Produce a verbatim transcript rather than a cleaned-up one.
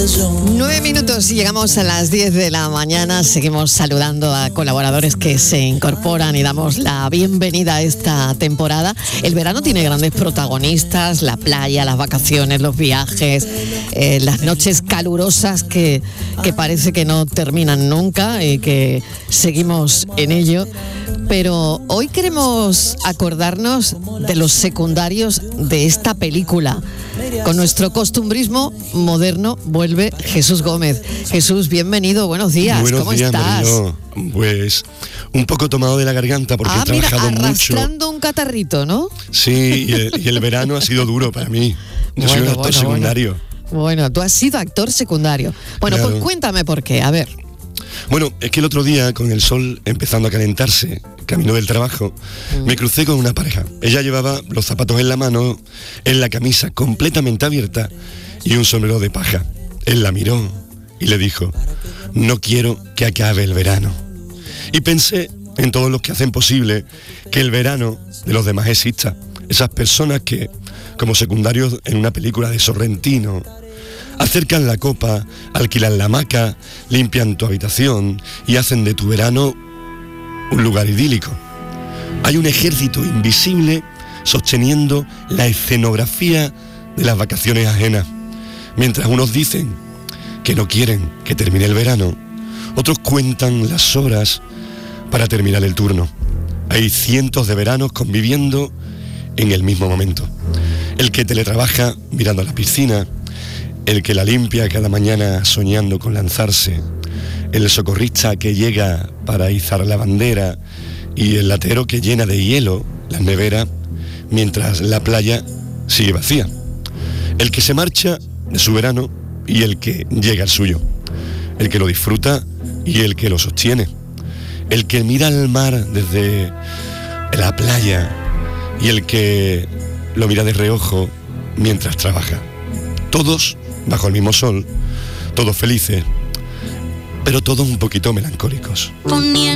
Nueve minutos y llegamos a las diez de la mañana. Seguimos saludando a colaboradores que se incorporan y damos la bienvenida a esta temporada. El verano tiene grandes protagonistas: la playa, las vacaciones, los viajes, eh, las noches calurosas que, que parece que no terminan nunca y que seguimos en ello. Pero hoy queremos acordarnos de los secundarios de esta película. Con nuestro costumbrismo moderno vuelve Jesús Gómez. Jesús, bienvenido, buenos días. Buenos ¿Cómo días, estás? Mariló. Pues un poco tomado de la garganta porque ah, he trabajado mira, arrastrando mucho. un catarrito, ¿no? Sí, y el, y el verano ha sido duro para mí. Yo bueno, soy un actor bueno, secundario. Bueno. bueno, tú has sido actor secundario. Bueno, Claro. pues cuéntame por qué, a ver. Bueno, es que el otro día, con el sol empezando a calentarse, camino del trabajo, mm. me crucé con una pareja. Ella llevaba los zapatos en la mano, en la camisa completamente abierta y un sombrero de paja. Él la miró y le dijo: no quiero que acabe el verano. Y pensé en todos los que hacen posible que el verano de los demás exista. Esas personas que, como secundarios en una película de Sorrentino, acercan la copa, alquilan la hamaca, limpian tu habitación y hacen de tu verano un lugar idílico. Hay un ejército invisible sosteniendo la escenografía de las vacaciones ajenas. Mientras unos dicen que no quieren que termine el verano, otros cuentan las horas para terminar el turno. Hay cientos de veranos conviviendo en el mismo momento. El que teletrabaja mirando a la piscina, el que la limpia cada mañana soñando con lanzarse, el socorrista que llega para izar la bandera y el latero que llena de hielo la nevera mientras la playa sigue vacía. El que se marcha de su verano y el que llega al suyo. El que lo disfruta y el que lo sostiene. El que mira al mar desde la playa y el que lo mira de reojo mientras trabaja. Todos bajo el mismo sol, todos felices, pero todos un poquito melancólicos.